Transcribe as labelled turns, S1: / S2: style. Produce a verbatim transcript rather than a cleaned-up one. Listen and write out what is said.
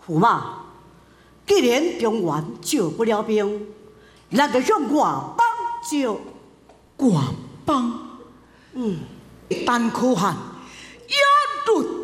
S1: 驸马，既然中原招不了兵，咱就向外邦招。
S2: 外邦，
S1: 嗯，
S2: 但可汗一律